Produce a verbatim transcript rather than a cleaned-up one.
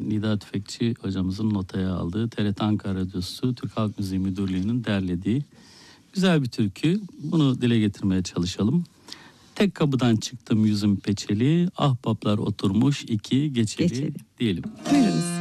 Nida Tüfekçi hocamızın notaya aldığı, T R T Ankara Radyosu Türk Halk Müziği Müdürlüğü'nün derlediği güzel bir türkü. Bunu dile getirmeye çalışalım. Tek kapıdan çıktım yüzüm peçeli, ahbaplar oturmuş iki geçeli, Geçeli. diyelim. Buyurunuz.